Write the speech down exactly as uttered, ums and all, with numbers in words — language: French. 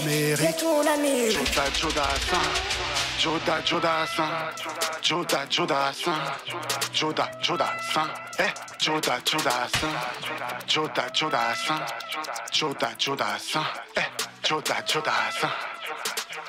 C'est ton ami. Joda Jodassin, Joda Jodassin, Joda Jodassin, Joda Jodassin, eh, Joda Jodassin, Joda Jodassin, Joda Jodassin, eh, Joda Jodassin.